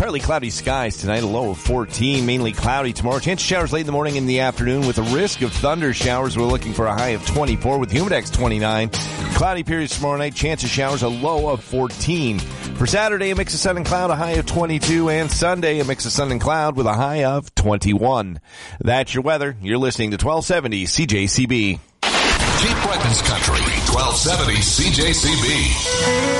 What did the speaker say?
partly cloudy skies tonight, a low of 14, mainly cloudy tomorrow. Chance of showers late in the morning and the afternoon with a risk of thunder showers. We're looking for a high of 24 with humidex 29. Cloudy periods tomorrow night, chance of showers, a low of 14. For Saturday, a mix of sun and cloud, a high of 22. And Sunday, a mix of sun and cloud with a high of 21. That's your weather. You're listening to 1270 CJCB. Cape Breton's Country, 1270 CJCB.